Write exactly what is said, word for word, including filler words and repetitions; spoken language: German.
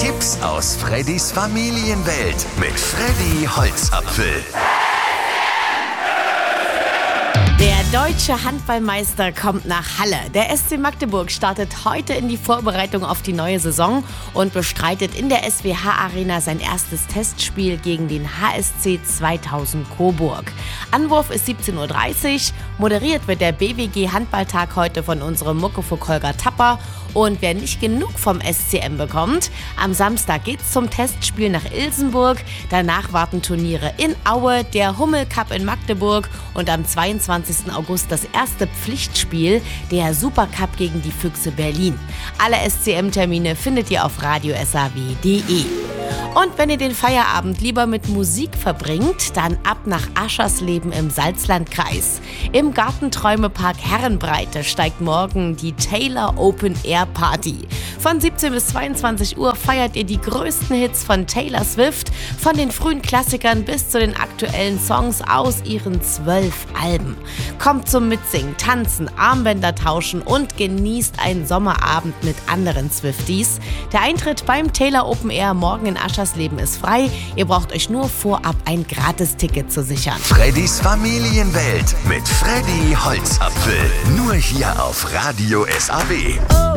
Tipps aus Freddys Familienwelt mit Freddy Holzapfel. Der deutsche Handballmeister kommt nach Halle. Der S C Magdeburg startet heute in die Vorbereitung auf die neue Saison und bestreitet in der S W H-Arena sein erstes Testspiel gegen den H S C zweitausend Coburg. Anwurf ist siebzehn Uhr dreißig, moderiert wird der B W G-Handballtag heute von unserem Muckefuck Holger Tapper. Und wer nicht genug vom S C M bekommt, am Samstag geht's zum Testspiel nach Ilsenburg. Danach warten Turniere in Aue, der Hummel Cup in Magdeburg und am zweiundzwanzigsten August das erste Pflichtspiel, der Supercup gegen die Füchse Berlin. Alle S C M-Termine findet ihr auf radio s a w punkt d e. Und wenn ihr den Feierabend lieber mit Musik verbringt, dann ab nach Aschersleben im Salzlandkreis. Im Gartenträumepark Herrenbreite steigt morgen die Taylor Open Air Party. Von siebzehn bis zweiundzwanzig Uhr feiert ihr die größten Hits von Taylor Swift, von den frühen Klassikern bis zu den aktuellen Songs aus ihren zwölf Alben. Kommt zum Mitsingen, Tanzen, Armbänder tauschen und genießt einen Sommerabend mit anderen Swifties. Der Eintritt beim Taylor Open Air morgen in Aschersleben ist frei. Ihr braucht euch nur vorab ein Gratisticket zu sichern. Freddys Familienwelt mit Freddy Holzapfel. Nur hier auf Radio S A W.